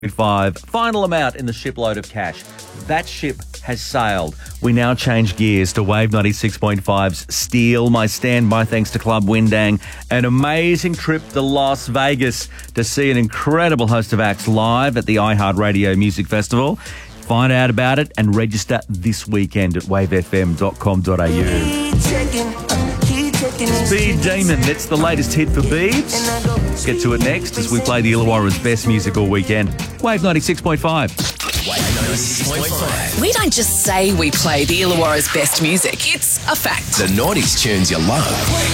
5. Final amount in the shipload of cash. That ship has sailed. We now change gears to Wave 96.5's Steal My Standby, thanks to Club Windang. An amazing trip to Las Vegas to see an incredible host of acts live at the iHeartRadio Music Festival. Find out about it and register this weekend at wavefm.com.au. Speed Demon, that's the latest hit for Biebs. Let's get to it next as we play the Illawarra's best music all weekend. Wave 96.5. Wave 96.5. We don't just say we play the Illawarra's best music. It's a fact. The 90s tunes you love.